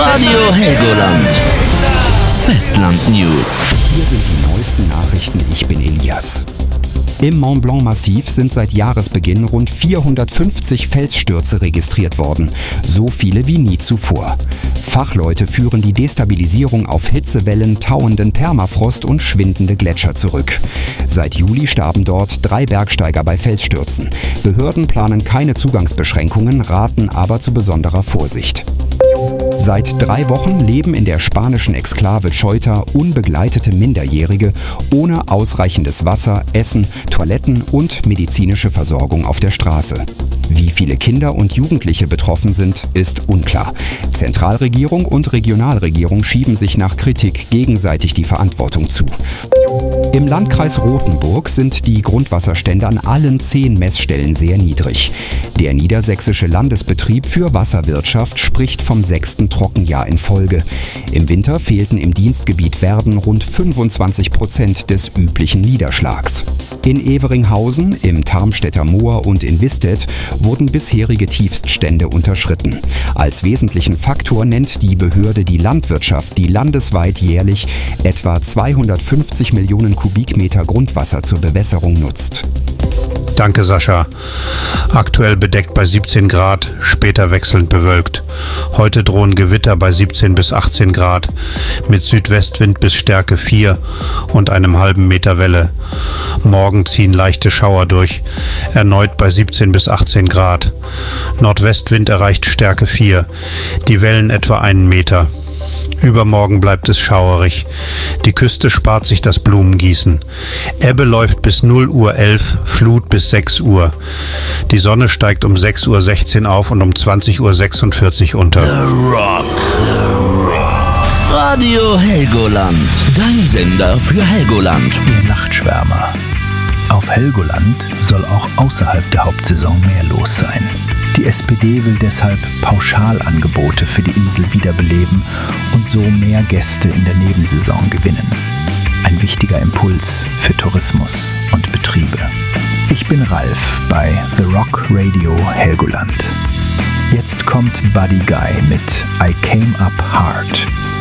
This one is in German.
Radio Helgoland. Festland News. Hier sind die neuesten Nachrichten. Ich bin Elias. Im Mont Blanc-Massiv sind seit Jahresbeginn rund 450 Felsstürze registriert worden. So viele wie nie zuvor. Fachleute führen die Destabilisierung auf Hitzewellen, tauenden Permafrost und schwindende Gletscher zurück. Seit Juli starben dort 3 Bergsteiger bei Felsstürzen. Behörden planen keine Zugangsbeschränkungen, raten aber zu besonderer Vorsicht. Seit 3 Wochen leben in der spanischen Exklave Ceuta unbegleitete Minderjährige ohne ausreichendes Wasser, Essen, Toiletten und medizinische Versorgung auf der Straße. Wie viele Kinder und Jugendliche betroffen sind, ist unklar. Zentralregierung und Regionalregierung schieben sich nach Kritik gegenseitig die Verantwortung zu. Im Landkreis Rothenburg sind die Grundwasserstände an allen 10 Messstellen sehr niedrig. Der Niedersächsische Landesbetrieb für Wasserwirtschaft spricht vom 6. Trockenjahr in Folge. Im Winter fehlten im Dienstgebiet Werden rund 25% des üblichen Niederschlags. In Everinghausen, im Tarmstädter Moor und in Wistedt wurden bisherige Tiefststände unterschritten. Als wesentlichen Faktor nennt die Behörde die Landwirtschaft, die landesweit jährlich etwa 250 Millionen Kubikmeter Grundwasser zur Bewässerung nutzt. Danke, Sascha. Aktuell bedeckt bei 17 Grad, später wechselnd bewölkt. Heute drohen Gewitter bei 17 bis 18 Grad mit Südwestwind bis Stärke 4 und einem halben Meter Welle. Morgen ziehen leichte Schauer durch, erneut bei 17 bis 18 Grad. Nordwestwind erreicht Stärke 4, die Wellen etwa 1 Meter. Übermorgen bleibt es schauerig. Die Küste spart sich das Blumengießen. Ebbe läuft bis 0:11 Uhr, Flut bis 6 Uhr. Die Sonne steigt um 6:16 Uhr auf und um 20:46 Uhr unter. The Rock. Radio Helgoland. Dein Sender für Helgoland. Ihr Nachtschwärmer. Auf Helgoland soll auch außerhalb der Hauptsaison mehr los sein. Die SPD will deshalb Pauschalangebote für die Insel wiederbeleben und so mehr Gäste in der Nebensaison gewinnen. Ein wichtiger Impuls für Tourismus und Betriebe. Ich bin Ralf bei The Rock Radio Helgoland. Jetzt kommt Buddy Guy mit I Came Up Hard.